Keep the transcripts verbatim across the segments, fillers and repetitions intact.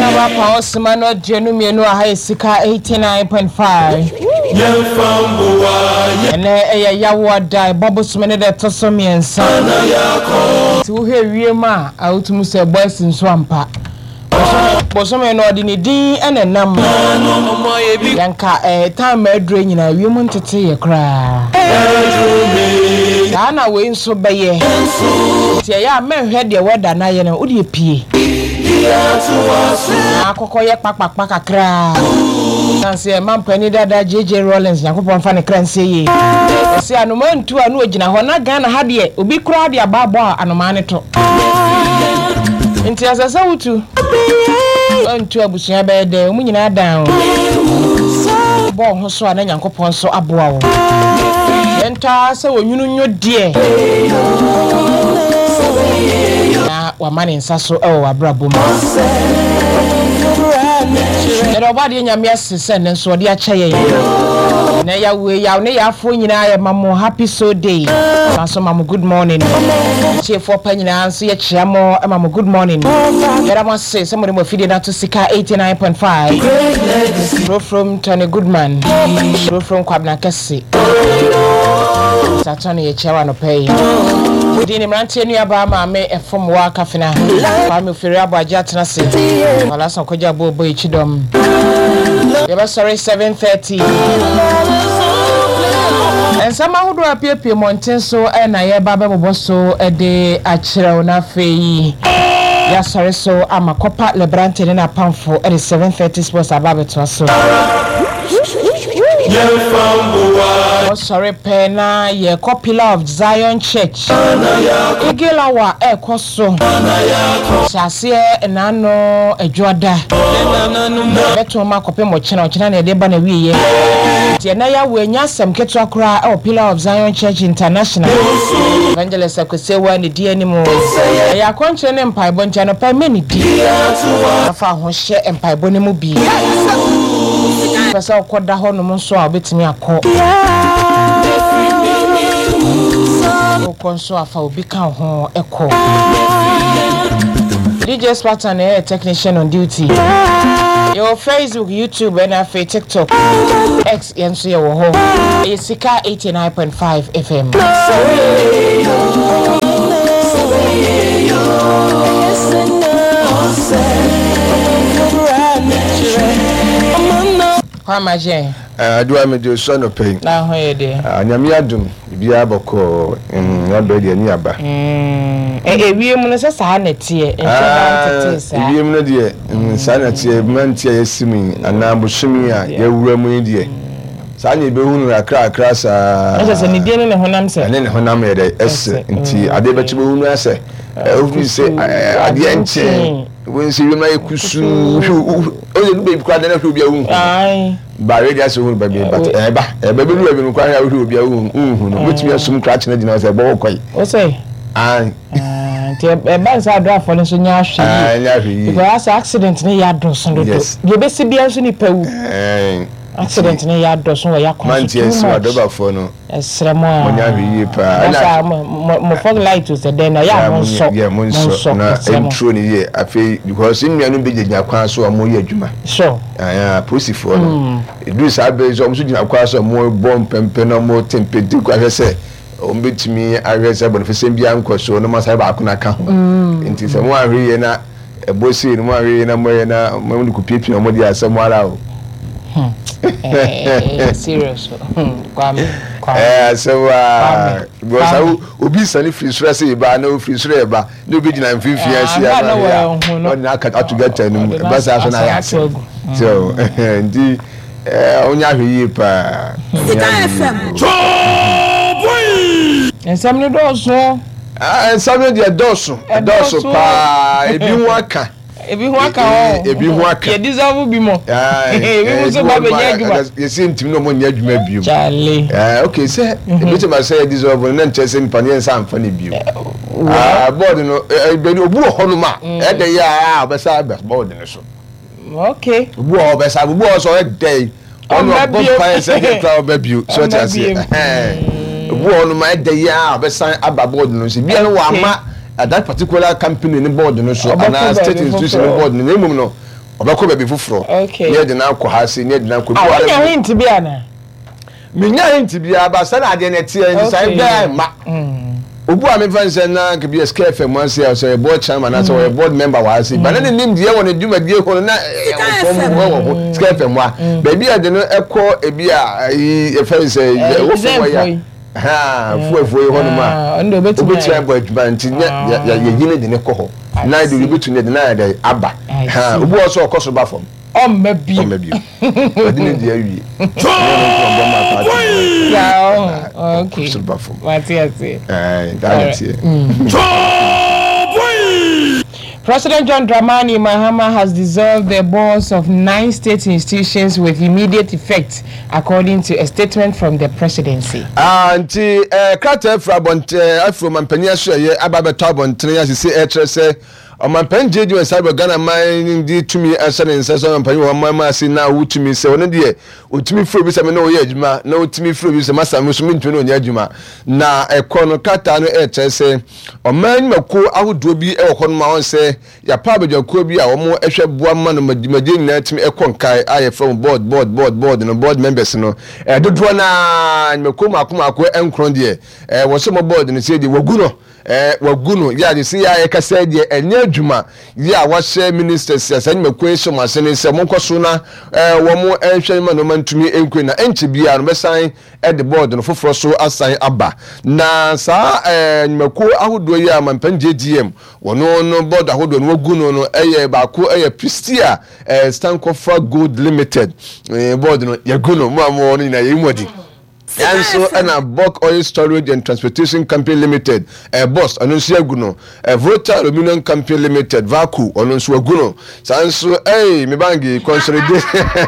Now pa osima no dwenu mienu aha sika eighty-nine point five. Ene eya yawo dai bobosome ne de toso miensa. Ti wo he wiema awutumu se boys nso ampa. Bosome no de ne din ene nam. Yanka eh time adro nyina wiemu ntete ye kra. Ana we nso beye. Ti ya menhwe de weda na ye na odi pie. Akoko ye pakpakpa kakra. Nanse mampani dada J J Rollins yakopon fa ne kranse ye. Se anoma ntu anu ogina ho na Ghana ha de obi kura de ababo anoma ne to. Nti asasa wutu. Ntu abusuya be de omu nyina dan. Bo ho so ana yankopon so aboa wo. Enta se wonwunu nyo de. Na wa mane nsa so e wa brabo mu. Ero ba de nyame asese ne so de acha ye. Na ya we ya ne ya afo nyina ya mamo happy so day. So mamo good morning. Che for pa nyina so ye chia mo mamo good morning. Yara mo say somebody mo feed na to sika eighty-nine point five. Pro from Tony Goodman. Pro from Kwabna Kese. Satani ye chia no pay. Dini mrantie nua ba ma me efom wa kafina kwa me feri abaja tenase wala so koja bobo ichidom yeba sorry seven thirty ensama hudu apiepie monten so e na ye ba bebo so e de achira na feyi ya sorry so amakopa lebrante na pamfo e seven thirty sports ababeto so Oh, sorry, Pena, ye Copula of Zion Church. Igelawa, e koso. Sasie, enano, e joda. Beto ma kope mo china, china ne deba ne wiye. Tiena ya we nyasem ketwa kura, o Pillar of Zion Church International. Evangelist Akwesewa ni di animo. Ya konche ne mpaibon chano pa meni di. Afa ho hye mpaibon ne mu bi. Pesa okoda ho no mo so a betimi akọ. Okonso afa obi kan ho eko. D J Spartan a technician on duty. Your Facebook, YouTube and F A TikTok. X yenso ye wo ho. E sika eighty-nine point five F M. Kwa maje adua me de so no pay na ho ye de anyame adum bia boko em odo de ani aba mm e ewiem no se sa na tie e se sa ewiem no de sa na tie mantie yesimi ana boshimi a yewura mu de sa na ebehunu akra akra sa e se ne die ne honam se ne ne honam ye de ese nti ade bechi behunu ase ofi se ade enche when see you my kusu o le be kwa na hwe bia hu ai ba radio so hu ba be but e ba e ba be lu abi kwa ya hwe bia hu hu no betimi asum kratch na dina se bo kwai o say ai ti e ba sa do afo ne so nya hwe ai nya hwe because accident ne ya do so do ye be se bia so ni pawu eh accident ne ya do so ya kon man ti esi wa do ba fo no esremo mo nya hwe yi pa na mo fog light to the den ya mo so yeah mo so na intro ni ye afi because in nuanu be gina kwan so mo ye adwuma sure ah posifo no edu sa be so mo so gina kwan so mo bomb pempe no mo tempedi kwa hwese o mbetimi ahwese bo fese bia nkoso no ma sai ba akuna ka ho nti se mo ahwe ye na ebosi no mo ahwe ye na mo ye na mo ndi kupiepie mo di asem ara o eh serious kwame kwame eh so ah go obi sani free stress e ba na free stress ba no be dina mfimfin asia na no na aka to get anu ba sa so na ya so ndi eh onya hwe pa F M ensam no doso ah ensam no de doso doso pa ebi hu aka ebi hu aka o ebi hu aka ye deserve bi mo ebi mu so ba be nya adwuma ye se ntim no mo nya adwuma biom chale eh okay say ebi to ba say deserve na nchese npa ne nsa amfa ne biom ah board no ebi obu ho no ma e de ya a ba sa ba board no so okay obu ho ba sa obu ho so e de ono board pa say get cloud ba bio so ta say eh obu ho no ma e de ya ba sa aba board no so bia no wa ma at that particular company ni board no so ana state institution board ni mum no obeko be fufuro ne de na akọ ha se ne de na akọ bi wa nya hint bi ana minya hint bi aba sa na de na tie nsa ga ma obu a me fanse na ke bi escape fm one say so board chairman na so board member wa say ba na ne nim die won dwuma die ko na form wo wo escape fm wa ba bi ade no ekọ ebi a e fanse wo fo ya ha fo fo ho no ma ndo betu betu ya boy dwuma nti ya ya yine de ne ko ho na de betu ne de na de aba ha obu o so okoso ba fom o mabi o mabi odi ne de awie yeah okay what you say eh that is President John Dramani Mahama has dissolved the boards of nine state institutions with immediate effect, according to a statement from the presidency. Anti Kata Frabont Afro Mampania Shire Ababeto Bontre as you say etrese o mampan jeju ensabe Ghana man di tumi asane nsaso mampan wo mama si na wutumi se one de otumi fro bi se me na oye adwuma na otumi fro bi se masa me so me ntwe na onya adwuma na ekono kata no etrese o man mako ahodo bi e wo no ma won se ya pa abadwakuo bi a wo mo ehwe boa ma no madimade na tumi ekonkai aye from board board board board no board members no e dodo na mako mako mako enkron de e wo so mo board no se de waguno eh waguno ya de si ya ekasa de enye adwuma ya wa share ministers ya san mekwe so masene se monkoso na eh wo mo ehwe ma no mantumi enkwe na enche bia no besan e de board no foforo so asan aba na sa eh mekwo ahodo ya mampan J D M wono no board ahodo no waguno no eye ba ko eye Pristia eh Stankofa Gold Limited eh board no ya guno mo amo no na yimodi and so and a bulk oil storage and transportation company limited a boss anunsia guno a voter aluminium company limited vacu anunsia guno sanso eh me bangi consolidate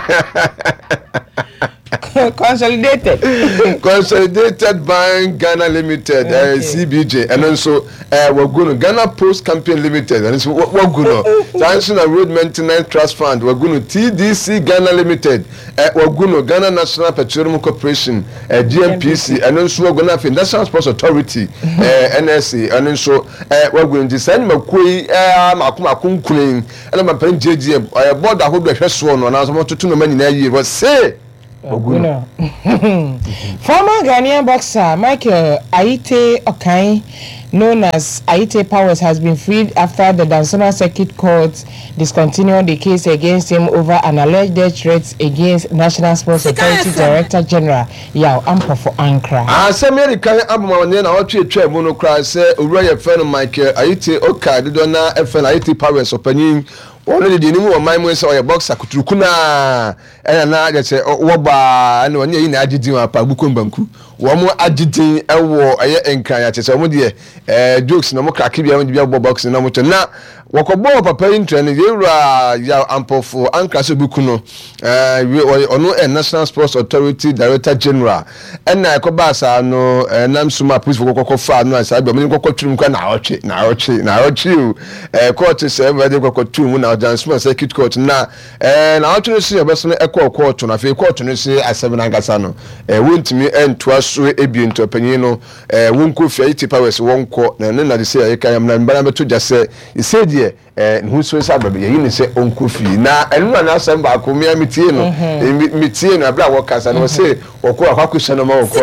consolidated consolidated bank Ghana limited okay. uh, C B J and also uh, waguno Ghana Post Company limited and so waguno sanso na road maintenance trust fund waguno T D C Ghana limited uh, waguno Ghana National Petroleum Corporation uh, G M P C and also waguno for National Sports Authority uh, N S A and also uh, waguno design makoi uh, makuma kunkunin and my pen J G M uh, board that hold the first one and I was about to two money na year was say Oguna. Former Ghanaian boxer Michael Aite Okai, known as Aite Powers, has been freed after the Dansona Circuit Court discontinued the case against him over an alleged death threat against National Sports Authority Director General Yao Ampofo Ankra. Ah, Samuel kan abumane na otwe twa mu no kra se owura ye fe no Michael Aite Okai do na efe na Aite Powers opanyin one de nimu o man mo se o ye boxer kuturukuna ena na je se wo ba na onye yi na agidin apa buko mbanku wo mo agidin ewo eye enkran ya se mo de eh jokes na mo crack bia mo bia boxing na mo to na wakobo papa intern yewura ya Ampofo Ankra so buku no eh ono e National Sports Authority Director General ena ekoba asa no nam suma police for kokofa no asa bia mo kokotwum kwa na otwe na otwe na otwe eh court se we de kokotwum na Dansona Circuit Court na eh na otwe se obeso no ekọ court na fe court no se asem na ngasa no eh wontimi entoa so ebiento panyin no eh wonko fi Aite Powers wonko na ne na de se ayika na mbara beto jase ise eh who so say baby you ni say onko fi na enu na asem ba ko me mitie no mitie no abra wo kasa no say woko akwakuhye no ma woko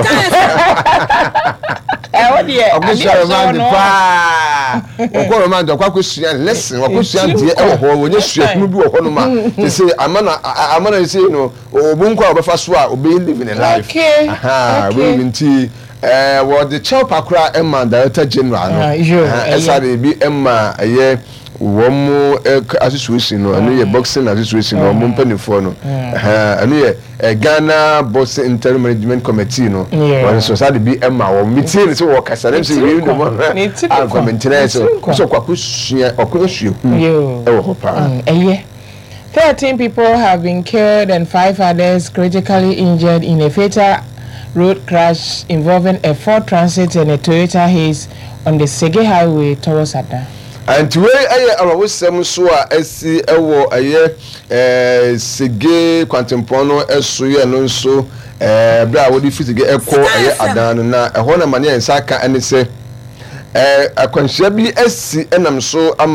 eh wodi e akusha man pa woko man akwakuhye listen wakuhye die e wo ho wonye sua kunu bi wo ho no ma say amana amana say no obunko obefa so a obe living a life okay aha we minti eh what the chop akra Emma Director General no esa de bi Emma eye womo association no anu ye boxing association no mo mpanifo no eh anu ye Ghana Boxing Interim Management Committee no one so sad be Emma wo meeting so wo kasa dem say we no mo ah committee so so kwakusua okwasua e wo hopa eye thirteen people have been killed and five others critically injured in a fatal road crash involving a Ford Transit and a Toyota Hiace on the Sege Highway towards Ada. And we aye awosem so a asi ewo aye eh Sege Kwantempono eso ye no so eh bra wodi fitige ekọ aye Adan na ehọ na mane ensaka ene se eh akwanhia bi asi enam so ama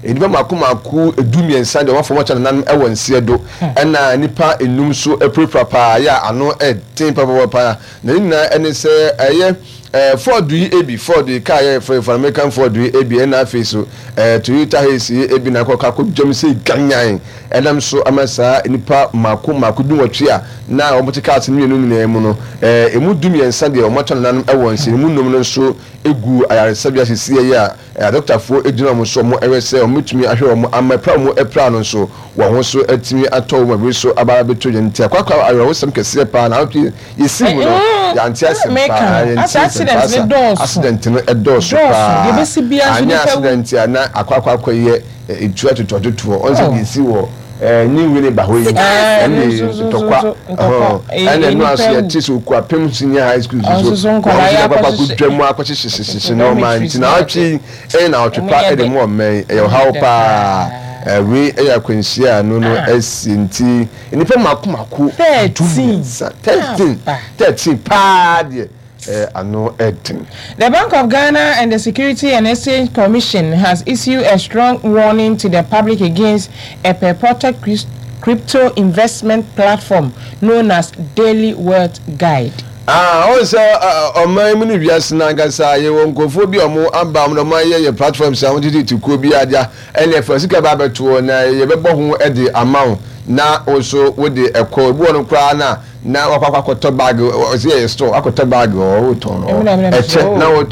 enipa mako mako edumi ensa de wafo mo chana nan e wonse do na nipa enum so epropra pa ya ano e tin papa pa na nyina ene se eye eh Ford yi ebi Ford car ya for American Ford yi ebi na face so eh Toyota Hiace ebi na kwakwa ko jam se ganyan enam so amasa nipa mako mako dum watwe a na omotika se mienu nyina mu no eh emu dum yensa de omochana nan e wonse mu nom no so egu ayaresabia sisi ya doctor fo edina mo so mo ewese omutumi ahwe mo amapra mo epra no so wo ho so atimi ato mo bi so abara beto yenti akwakwa ayo sem kese pa na opi yesi mo no ya anti asem pa accident ne dos accident no e dos pa ye besi bia so ni accident ya na akwakwa akoye etu atototo onse yesi wo eh ni wele ba hoyi ene tokwa ene no aso ya tisi ku apem senior high school so so ya papa ku twemu akwache shishishi no man tina atwi e na otwepa e de mo men e how pa we e yakwansia no no esinti enipa makomaku thirteen thirteen pa de Uh, ano editing. The Bank of Ghana and the Security and Exchange Commission has issued a strong warning to the public against a purported crypto investment platform known as Daily Wealth Guide. Ah, also, uh, on my mini Viasna Gasa, you won't go for be a more unbound on my platform sounded to Kubiadia and if Sika Baba to an uh, at the amount. Now also with the a cold one crana. Now I got a bag or a store, I got a bag or ton or check now.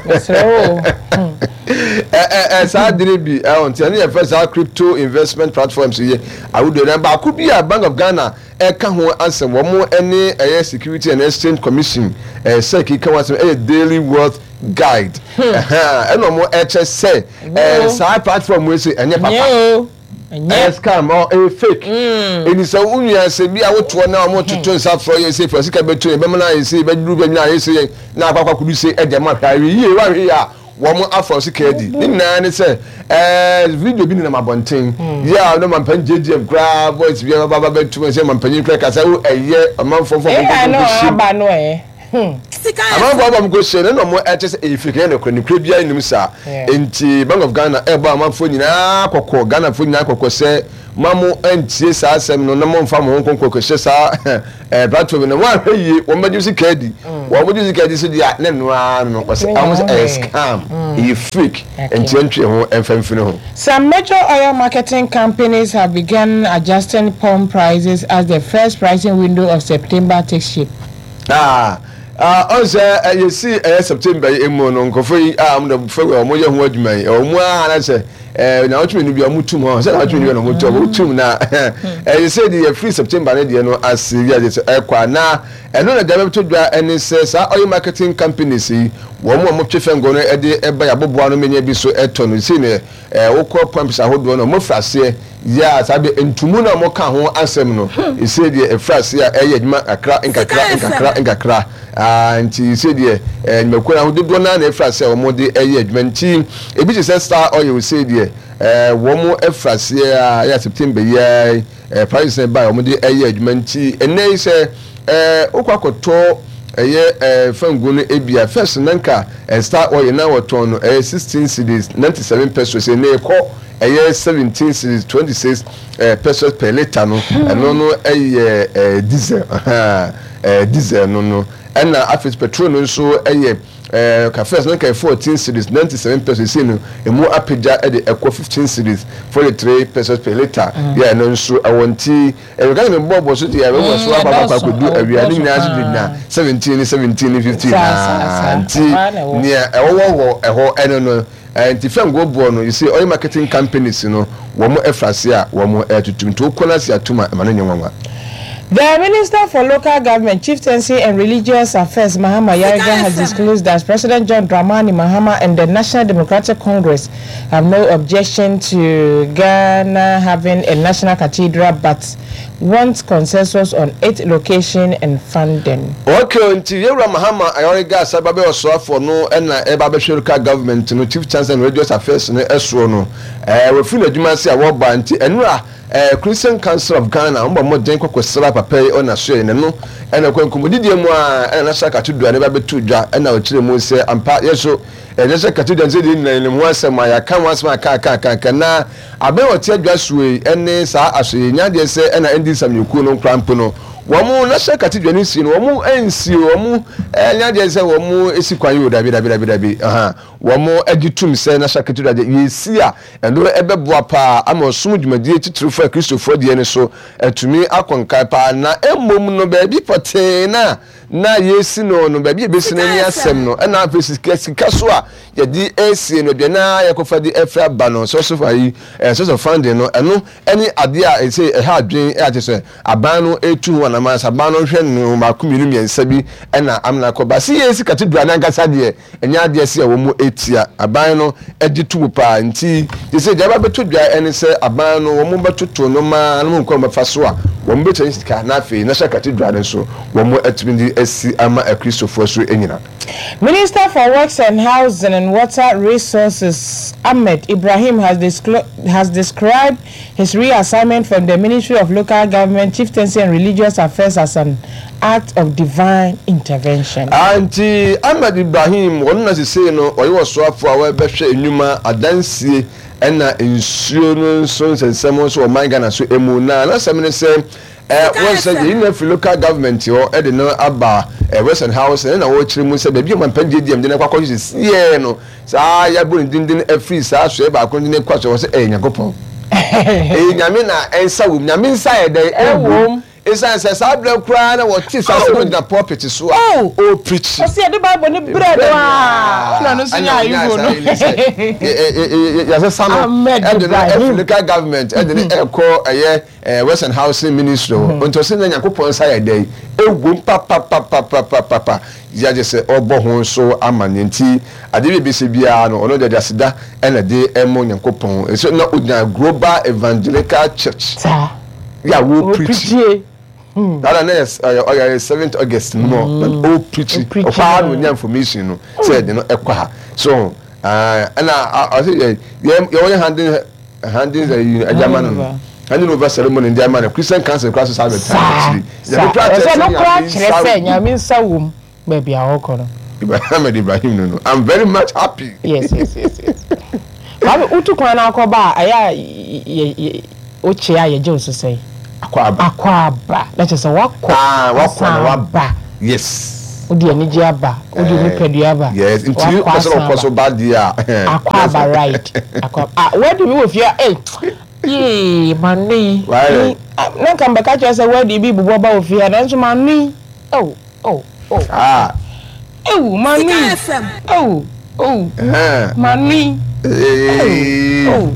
As I did be on the first our crypto investment platforms here, I would remember I could be a Bank of Ghana, a can answer one more any a Security and Exchange Commission, a Seki was a daily wealth guide. And no more H S say, a side platform will say, and your yes, come or a fake. It is a unia say be out to now more to turn south for you say for Sika between Bemana and say bedroom now you say now Papa could say at the mark here here one more afro Sikadi. Nina say eh video bin na mabonten. Yeah, no man pen J J grab boys be Baba between say man pen crack as a year a month for for Hmm. I'm going to go say no more H S A African or Cribia in Musa. In Bank of Ghana, Eba Manfuna, Coco, Ghana Funa, Coco say, Mammo and T S S M, no more from Hong Kong, Coco Shessa, a platform in one year, one would you see Caddy? What would you see Caddy? Then one was almost a scam, a freak, and gentry and femfino. Some major oil marketing companies have begun adjusting pump prices as the first pricing window of September takes shape. Ah. Ah, also, you see, September, Emo, non coffee, I'm the figure of Moya Wadman, or Moa, say, now which mean you are much more, so much you are two now. And you said the free September, you know, as Sylvia, Equa and on a devil to dry, and it says, our marketing company see one more much fan going to buy a bob one million be so eton, we see a Oko pumps a hold one or more fast here. Yes, I be in Tumuna Moka home answer. He said, a phrase here, a crack and a crack and a crack and a crack. And he said, yeah, and Mokuna who did one a phrase or more the agement team. A bit is a star or you say, yeah, one more a phrase here, September, yeah, a price by or more the agement tea. And they say, Okakoto. Eh from Gunu Abia first nanka and start oil now or ton eh sixteen cedis ninety-seven pesos and ne ko eh seventeen cedis twenty-six pesos per liter no and no no eh diesel eh diesel no no and na afis petrol no so eh eh ka first nanka fourteen cedis ninety-seven pesos no e mo apeja e de equal fifteen cedis forty-three pesos per liter yeah no so awonti e ga me bobo so ti e we so aba ba ko du awia ni na so na seventeen seventeen fifteen anti near a wo e ho eno no anti fam go bo no you see oil marketing companies no wo mo efrase a wo mo etutum to konasi atuma ma no nyenwa. The Minister for Local Government, Chieftaincy and Religious Affairs, Mahama Yariga, has disclosed that President John Dramani Mahama and the National Democratic Congress have no objection to Ghana having a national cathedral, but wants consensus on its location and funding. Okay, until you Mahama Yariga, Sababe or Swafo, no, and Ebabe Local Government, no Chieftaincy and Religious Affairs, no Esrono, uh, we feel the Jumasi Award Banti, and Uh, Christian Council of Ghana, umba mo den kwa kwesela papai ona so ene no ena kwa nkomodidie mu a ena saka tudua ne ba betu dwa ena o kire mu se ampa yeso e je se cathedral se de nile mu asem aya kan wasem aka aka aka na abe wote adwa suwe ene sa ahwe nya de se ena endi samyeku no krampo no womu na se cathedral ni si no womu ensi womu nya de se womu esi kwan yo dabi dabi dabi dabi aha womu agitum se na se cathedral de yesi a endo ebeboa pa ama sum dwumadie titru fa Christopher de ne so etumi akonkai pa na emom no ba bi pote na na yesi no no ba bi ebesi na ni asem no na afesi sika so a ye di esi no de na yakofa di efra ba no so so fa yi so so funding no eno eni ade a e say e ha adwen e ate so aban no etu ho na ma sa ban no hwe no ma kuminu miensa bi na amna ko ba si yesi cathedral na nkasa de enya ade esi a wo mu etia aban no edi tu pa nti ye say jaba beto dwa eni se aban no wo mu betoto no ma no mu ko ba fa so a wo mu beto sika na fe na sha cathedral so wo mu atumi esi ama a Christopher so enyina. Minister for Works and Housing and Water Resources Ahmed Ibrahim has, disclo- has described his reassignment from the Ministry of Local Government, Chieftaincy and Religious Affairs as an act of divine intervention. Auntie Ahmed Ibrahim, one as you say, no, or you were so for our best enuma adansi ena insuno sons and summons or my Ghana so emuna. Last time say. Eh once again in the local government or e dey no aba eh Western House na wo chiri mu say be bi man pande dem dey na kwakọ is ye no sa ya bu ndindin afri sa so e ba ko ndin kwaso wo say eh nyakopon eh nyame na ensa wo nyame nsa e dey e wo Esa se sabla kra na what is as na pulpit so oh oh preach. O see the Bible ni bread wa. Na no see ya you no. Ya se sano e dey na local government e dey e call eh Western Housing Ministry. Onto se na Yakopon sa ya dey. Ewu pa pa pa pa pa pa pa. Ya je se obo ho so amanenti ade bi bese bia no ono de asida e na de emo Yakopon. So na Udna Global Evangelical Church. Sa. Ya wo preach. Hmm. That is uh, uh, seventh of August no mm. but all preaching or how no information no said you know ekwa so uh and I say you you handing handing the German handing over ceremony in German Christian council classes have time the practice no crack say nyame nsa wom ba bia hokono Ahmed Ibrahim no I'm very much happy. Yes yes yes yes Babe utu kwa na akoba aya o chia ye je so say Akwaba. Akwaba. That is a wakwa. Ah, wakwa na waba. Yes. Odi aniji aba. Odi mepedi aba. Yes. Into you person of person bad dia. Akwaba right. Akwaba. Ah, where do we fear? Eh. Yee, mani. Why? Na kan beka cho say where do bi bubo ba ofia na nso mani. Oh, oh, oh. Ah. Oh, mani. Oh, oh. Eh. Mani. Eh. Oh.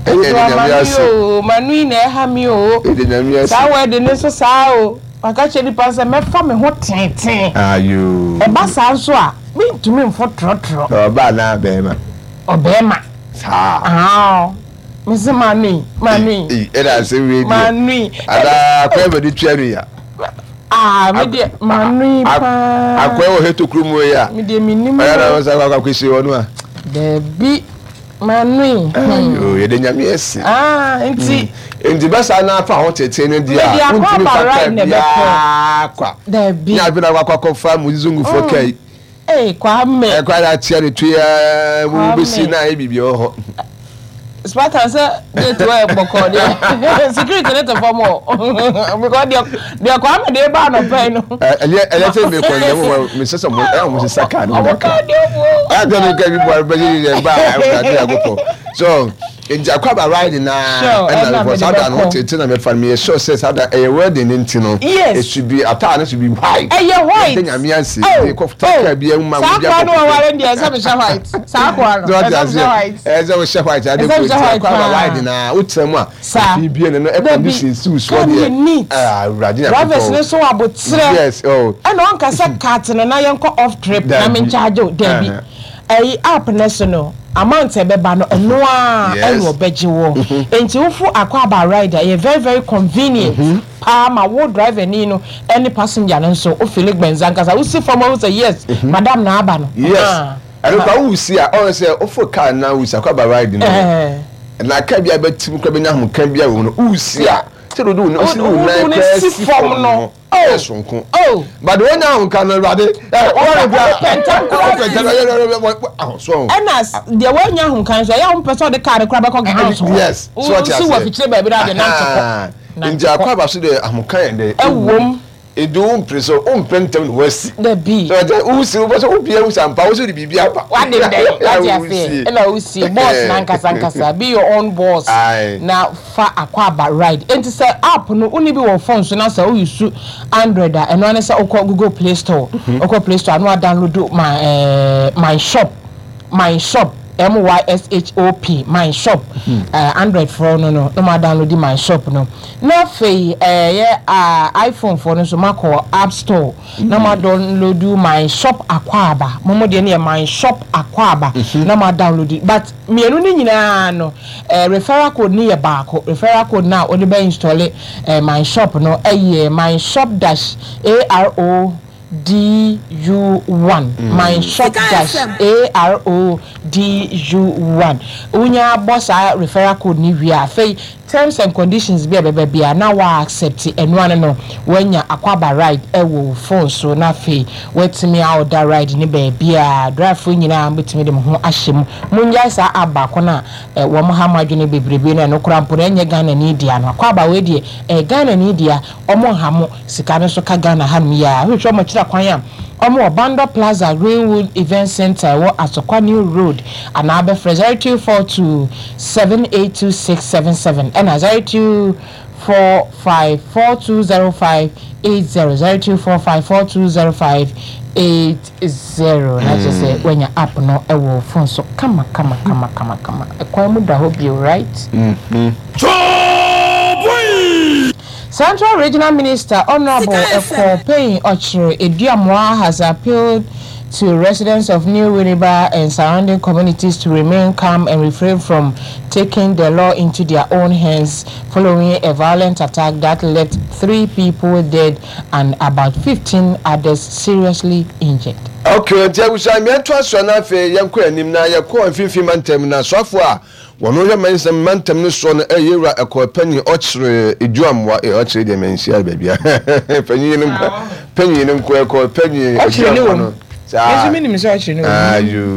Oh, manu na ha mi o. Sa we de ne so sa o. Aka che di pa se me fa me ho tenten. Ayo. E ba sa so a, me ntumi mfo tro tro. O ba na be ma. O be ma. Sa. Ah. Me se manu, manu. Eh, e da se we. Manu. Ada kwa be di twanu ya. Ah, me de manu pa. Akwa wo heto krumu ya. Me de minim. Aya na wo sa kwa kwesi wonu a. De bi Manu. Ayo, ye de nyame esi. Ah, enti. Enti basa na fa ho tete no dia. Untimi fa ne be kwa. Da bi. Nya bi na kwa kwa fa mu zungu fo kai. Eh, kwa me. E kwa da tia ne tuya mu be si na e bibi ho. Spartan say dey to e boko dey. Security net for more. Because dey dey kwa me dey ba no pay no. Ele ele say me ko ndem me sesa mo e mo sesa ka no. O ka dey wo. I don't get people be dey ba I go for. So in Akwaba ride na and for South and what it na me fan me sure says that a wedding ntino it should be attire it should be white. Eh yeah white. Thing am yansi dey ko take be am ma mo dia. Sa kwa no wa dey say me share white. Sa kwa no. White. Eh say we share white I dey go Akwaba ride na utremu a bibie no e condition su so dey. Ah radina. Travis ne so abotre. Yes oh. And on ka say cat no na yen ko off trip na me charge o dey bi. Eh app national amount e beba no eno a eno obeji wo enti wo fu Akwaba rider e very very convenient pa ma wo driver ni no any passenger no so o feel gbenza nkasa wo si from wo say yes madam na aba no yes and ka wo si a o say o fu car na wo si Akwaba rider no na ka bia betim ka benya ho ka bia wo no wo si a se do do no si wo na press from no oh sonko oh but when now can rade eh o bia pentam ko pentam so enas de wanya hu kan so ya hu person de car kra be ko gan so yes so what you say so wa fichire ba bi da de na nja kwa ba so de amukan de ewom edu preso o pentam no wasi the b so that u si o so o bia u sampa o so de bibia pa what dey dey what you say ela u si boss na nkasa nkasa be your own boss na fa akwaba ride enti say app no uni bi wo phone so na say o use Android a eno na say o Google Play Store o ko Play Store no download my uh, my shop my shop M Y S H O P my shop uh, Android phone no no no ma download my shop no na fe eh yeah uh, iPhone phone no so ma call App Store na ma download my shop akwaba momo de na my shop akwaba na ma download but me enu ni nyina no uh, referral code ni ye baako referral code na o de be install uh, my shop no eh my shop dash A R O D U one mm. my shop dash A R O D U one unya boss a referral code ni wia fe terms and conditions be be be na wa accept enu an no wanya akwaba ride e wo phone so na fe wetimi out that ride ni be bia drive nyina betimi dem ho ahyem munya sa abako na e wo mo ha madwene bebrebe na no krampo na enye Ghana ni dia no akwaba we die e Ghana ni dia omo ha mo sika no so ka Ghana ha mi ya hwehwe mo kira kwan ya omo Banda Plaza Greenwood Event Center wo Asokwa New Road ana be zero two four two seven eight two six seven seven and zero two four five four two zero five eight zero zero two four five four two zero five eight zero na just say when your app no e wo phone so kama kama kama kama kama e kwa mu da hope you right mhm Central Regional Minister Honorable Eko Payne Ochre Eduamoa has appealed to residents of New Winneba and surrounding communities to remain calm and refrain from taking the law into their own hands following a violent attack that left three people dead and about fifteen others seriously injured. Okay, Jabusha, me to aso na fe yanko anim na yakọ mfimfim mantem na soafo a wono hwe mansem mantem no so no eyewura Eko Payne Ochre Eduamoa e Ochre de mensia bibia panyin nim panyin nim ko Eko Payne Eduamoa Yes, me nim say Ochre no ah you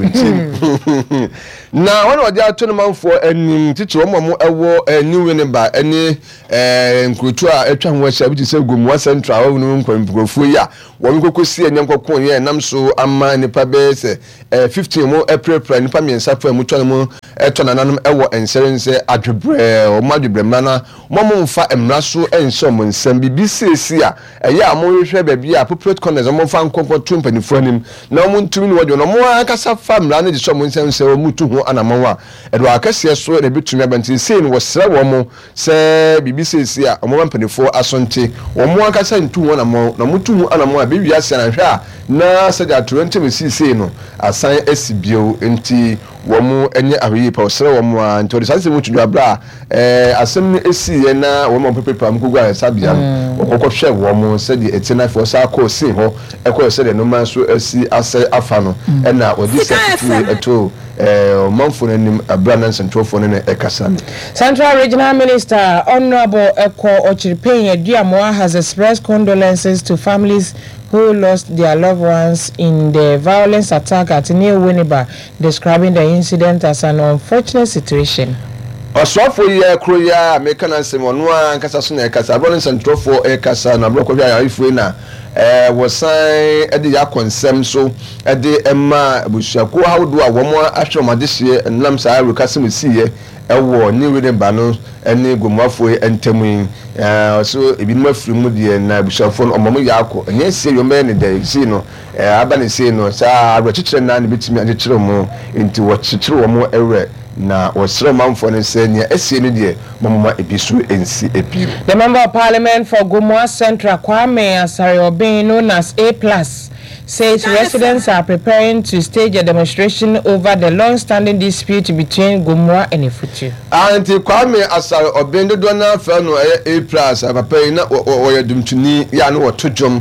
na one of the ato no manfo anim titi wo mo ewo New Winneba ene eh nkrutu a etwa ho ahia bi se Gomua Central wo no nkwamfufu ya wo nkokosi enyankokon ye nam so ama nipa be se fifteen mo April nipa miensa fa mu twa mo eto nananum ewo enserense adwebre o madwebre mana mo mo mfa emra so enso mo nsam bibi sesi a eye amo hwehwe ba bia appropriate corners mo mfa nkonko tu mpanifo anim na mo ntumi ni wodwo no mo akasa fa mra na de so mo nsam se o mutu ho anamawa edo akase so na bitumi abanti sei no wosra wo mo se bibi sesi a mo mpanifo asonte wo mo akasa ntu ho na mo na mutu ho anamawa bi wiase na hwe a na se da twenty mesi sei no asan asibio enti wo mo enye ahwe pa osra wo mo a nti odisa se mo tudu abra eh asem no esi ye na wo mo pepepa mo kugwa sabia wo kokko hwe wo mo se de etina fo sa ko sei ho ekọ se de no man so asi ase afa no e na odi se eto eh manfo nanim abra na central phone ne ekasa. Central Regional Minister Honorable Eko Ochre Payne Eduamoa has expressed condolences to families who lost their loved ones in the violence attack at New Winneba, describing the incident as an unfortunate situation. Oswafo ye kroya meka na nsem ono an kasa so na ekasa abro central for ekasa na bro ko ya ifu na eh wosan e de yakonsem so e de ema abusuako hawdo a wo mo ahwe madehye nam sa rekasem siye ewo New Winneba no ene Gomuafo entemu eh so ebi no afiri mu de na abusuafo no omomo yakọ enye sie yo me ne de si no eh aba ne si no sa abrochichire na ne bitimi agechire mo enti wo chichire wo mo ewe na osro manfo ne senya esie ne de momoma ebisu ensi epi. The Member of Parliament for Gomua Central Kwame Asare-Obeng, known as A plus, says residents are preparing to stage a demonstration over the long-standing dispute between Gomua and Efutu. Anti Kwame Asare-Obeng do na fa no A plus papa na o ye dumtuni ya no wotojom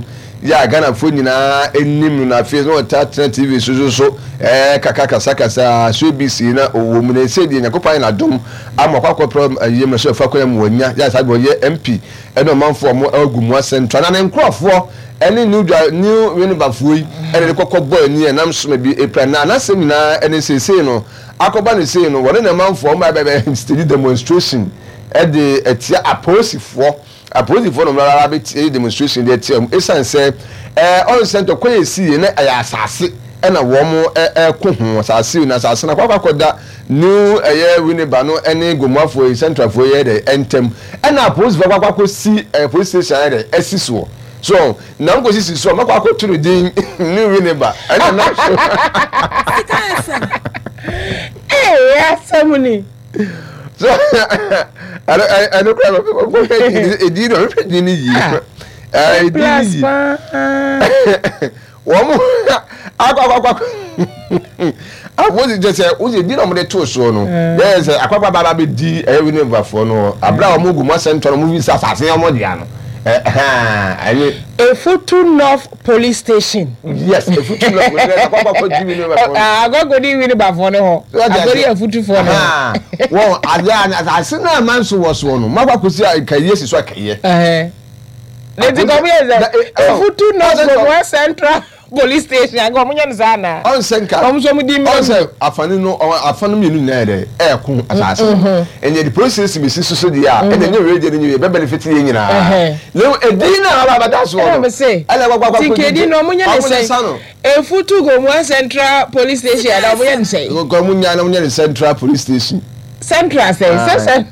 ya Ghana fo nyina enim na face no tata T V so so eh kaka kasa kasa so B C na owo mu na se di nyakopan na dom amakwa problem aye me so fa kwam wanya ya sabe oye M P e no manfo mo agumu central na nkrofo ene new new winibafo yi ene kokko boy ni enam so me bi epra na na se nyina ene sese no akoba ne se no wona na manfo mo be steady demonstration e de etia aposifo aposifo no mara be demonstration de etia esan se eh on center koye si na aya asase ena wo mo eh ko ho asase na asase na kwakwa koda new eye winiba no ene gomafo central fo ye de entem ena aposifo kwakwa ko si police station de esiso so na ngo sisi so makwa ko turu din new winiba ena na eh ya samuni so I I I no crime people e di no pe di ni yi eh di ni wo mo akwa akwa awozi je se uzi di no mo de to so no yes akwa baba be di e wi ne bafo no abra wo mo gu mo center mo vi sa sa se mo dia no eh eh Efutu North Police Station. Yes, Efutu North Police Station. Akwa akwa di wi ne bafo ah agogo di wi ne bafo no ho agori Efutu fo no ah wo ada na ase na man so wo so no makwa kosi akaye si so akaye eh le di go be Efutu North Central Police Station ago munye nzana on senka on so mudi mi on se afani no afani mi nu na ede e ku asase enye the process be siso so dia enye nye radio ni be benefit ye nyina le edi na aba bada so no ele gwa gwa tikedi no munye ne sei Efutu go mu Central Police Station ada munye ne sei go munye na munye ne Central Police Station Central say say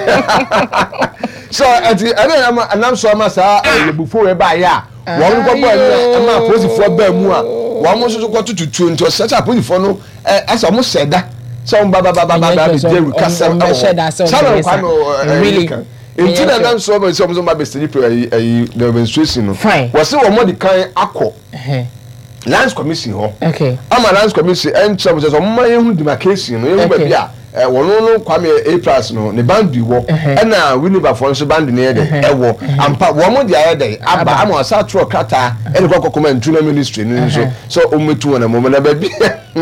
so ati ade na anam so ma sa e before e ba ya wọ́n kọ́ bọ́ ẹ̀ máa pọ́sìfọ́ bẹ́ẹ̀ mú a wọ́n mú soso kọ́ tutu tu ntọ́ sẹ́tà pọ́sìfọ́ no ẹ̀ ẹ̀ sọ mo sẹ̀dá sọ mo bá bá bá bá bá bi dé wíkà sẹ́m ẹ̀ wọ́ sálọ̀ nkwa no ẹ̀ nti na nam sọ ma sọ mo sọ ma bẹ sẹ́ni pé ẹ̀yí ẹ̀yí demonstration no wọ́n sẹ́ wọ́n mọ̀ di kan akọ lands commission hɔ ama lands commission ẹ̀ ń kyerɛ mo sẹ́ sọ mo ma yẹn hu demarcation no yẹn hu baabi a wono no kwame A plus no ne bandi wo na winiba fo nso bandi ne de ewo ampa wo mo dia de aba ama sa tro kata e de kokoma ntuna ministry ni nso so o metu na mo na ba bi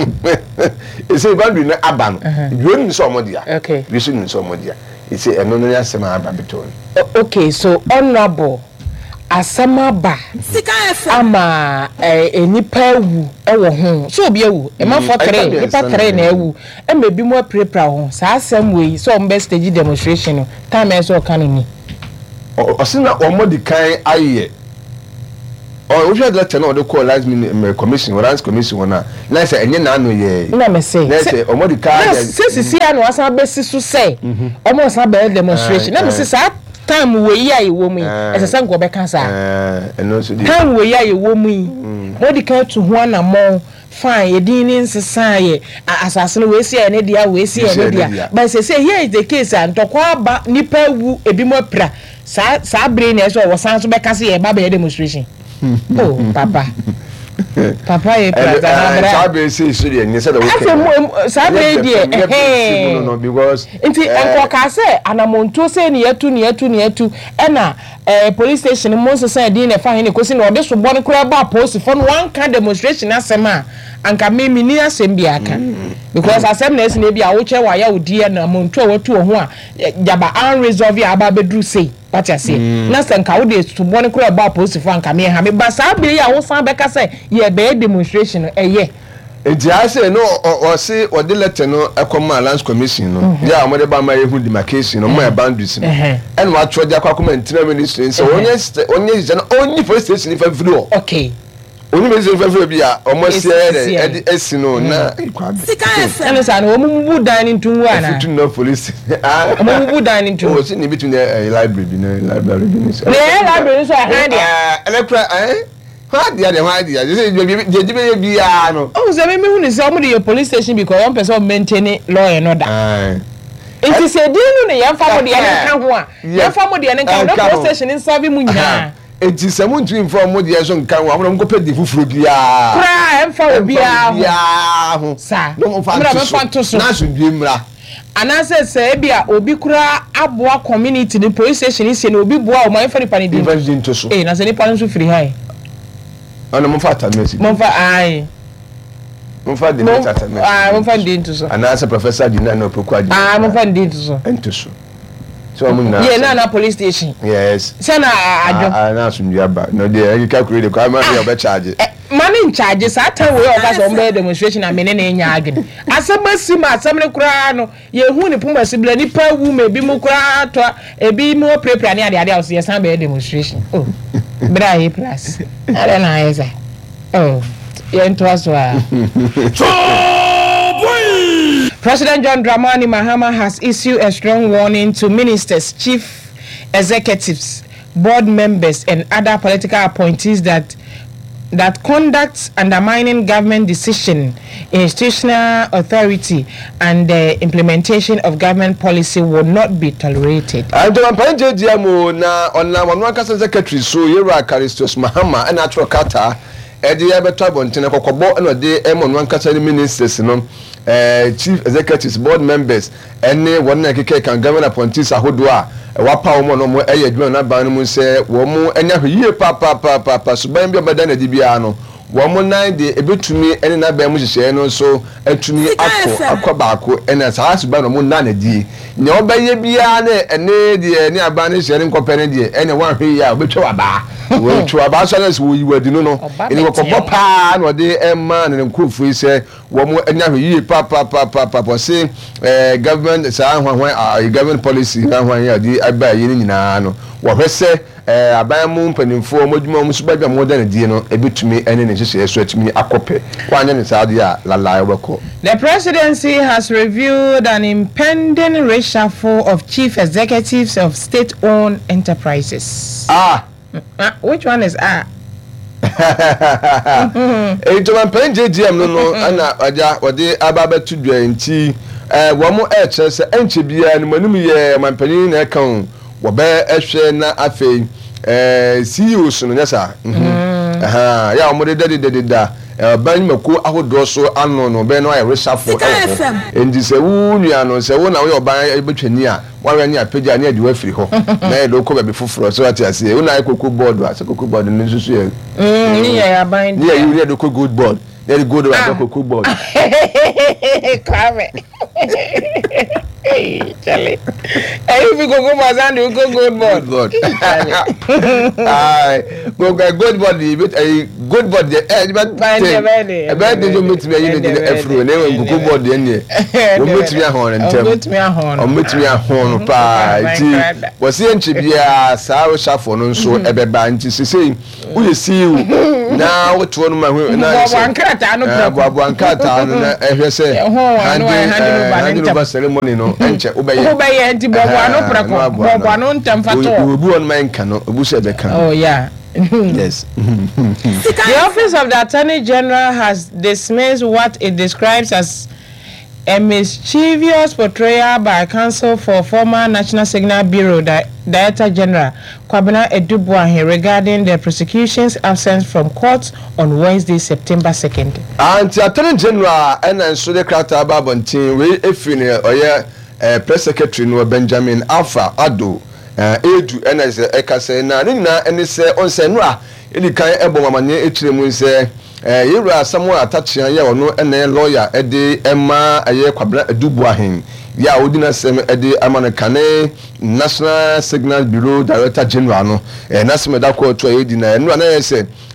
e say bandi na aba no bi ni so mo dia bi so ni so mo dia e say eno no ya sema aba beton. Okay, so honorable asamaba ama enipa ewu ewo ho so obi ewu e ma for three nipa three na ewu e mebi mo prepare ho sa asem we so on best stage demonstration no time e so kan ni o sina o modi kan aye o we should let know the call last minute commission or last commission ona na say enye na no ye na me say na say o modi kan say sisi anu asa be sisu say o mo sa be demonstration na me say sa time we ya ye wo mu ese se nko be kan sa eh eno so di time we ya ye wo mu modi kan to ho na mo fine ye din ni nsesa ye asase no we si e ne dia we si e ne dia but say say here is the case and tokwa ba nipa wu ebi mo pra sa sa brain e so wo san so be kan se ye ba be demonstration oh papa papa e pra na bra sabe say so dey ni say the weekend sabe dey eh no no because nti enko ka say anamonto say ne yatu ne yatu ne yatu e na eh police station mo so say dey na fa he kosi na ode so bon kura ba post for one kind demonstration asema anka me me ni asem bi aka because asem na esi na bi a wo che wa ya odi na monto watu ho a jaba unresolved aba bedru say what you say na senka wo dey so bon kura ba post for anka me ha me ba sa bi ya wo san be ka say ye be demonstration eye enti I say no o say o de letter no ekoma lands commission no ya mo de ba ma yehu demarcation no mo e boundaries no en wa tro dia kwakoma intra ministry so onye onye je no only for station if every o okay only me say for bia o mo say e esi no na sika ese ene sa no o mu bu dan ntunwu ana Efutu North Police o mu bu dan ntunwu o si ni between the library bi no library bi no so the library so hand dia electra eh ha dia de ha dia je je je be bia no o se me me hu ni se o mu the police station because one person maintain law and order eh it is a deal no yan fa mo de yan kan ho a yan fa mo de yan kan no police station in serve mu nyina enti se mu ntwi inform mo de yan so nkan ho amuna mo ko pe di fufuro bia kra yan fa bia ho sa no mo fa so na so bi mra anase se bia obi kura aboa community ni police station ise na obi boa o man fa ni pani di invest into so eh na se ni pani so free high ana mo fa atamesi mo fa ai mo fa de net atamesi ah mo fa de ntuso ana as professor di na na opoku adi ah mo fa de ntuso ntuso so mo na ye na na police station yes se na ajo ah na asumdua aba no de you calculate the kwa ma dey obe charge money in charge satan we o ga so mbe demonstration na mene na enya agin asabasi ma asam ne kura no ye hu ne puma sibla ni pa wu me bi mu kura to e bi mu prepare ne ade ade o se san be demonstration oh bra he plus ala na yesa oh ye ntwaswa President John Dramani Mahama has issued a strong warning to ministers, chief executives, board members and other political appointees that that conduct undermining government decision, institutional authority and the implementation of government policy will not be tolerated. And the Panje Diamo na on na one secretary so Yera Caristos Mahama and Atro Kata Eddie Abetabon Tenakobo and de Emon one Kata ministers no Uh, chief executives, board members, any one keke can government appointees ahodwa wapa omo no mo eye adwuma na ban mu se wo mo enya hye pa pa pa pa pa so ban bi obada na dibia no wo mo nan de ebetumi ene na ban mu hye no so atumi akọ akọ baako ena sa so ban no mo na na die ne obaye bia na ene de ne aba ne hye ne nkopene de ene wan hwe ya obetwa waba wo twa ba so na so yi wadi no no ene ko pa na de emma ne nkufu ise wo mo enya hye pa pa pa pa pa say eh government sa hwan government policy na hwan ya di aba yi ni nyina no wo hwese eh aban mu mpanimfo modwuma mu suba bia mo da na die no ebetumi ene ne hye so atumi akope kwanya ne sa de a lala obeko. The presidency has reviewed an impending reshuffle of chief executives of state-owned enterprises. Ah uh, which one is ah eh to man panje G M no no ana aja wode ababa tudua nti eh wo mo e kire se enche bia ni manum ye man panin na kan wo be ehwe na afei eh C E O so no nyasa mhm aha ya mo de de de da ban mako ahodo so ano no be no aye reshuffle endi se wu nua no se wo na wo ban ebetwani a wawe ni apagya ni adi wafiri ho na e do ko be foforo so ati ase wo na aye koku board a se koku board ni susu ye mm ni ya ban ni ya you read ko good board there go do a koku board kame Charlie eh if you go go mazand you go good board good ai go go good board a good board eh but e be de jo meet me you dey afro na we go board dey ne we meet me ahon ntem meet me ahon o meet me ahon pa ti wo se enchi bia sa wo shafo no nso e be ba nti sesei wo ye siu na wo to no ma na bo ankata no bo bo ankata no na ehwe se handi no ceremony no enche ubeye ubeye nti bo bo ano prako bo bo ano ntamfato obu on man kan no obu se be kan oh yeah yes. The Office of the Attorney General has dismissed what it describes as a mischievous portrayal by counsel for former National Signal Bureau Di- Director General Kwabena Edubuahin regarding the prosecution's absence from court on Wednesday, September second. And the Attorney General and so the character Babontin we efine oye Press Secretary no Benjamin Alpha Ado edu ena se ekase na ni na eni se onse no a edi kan ebo mamanye etire mu se eh yewura Samuel Atachia ye ono ena lawyer edi ema aye Kwabena Edubuahin ya odina sem edi amanekane National Signal Bureau Director General no eh nasem da ko to edi na enu na se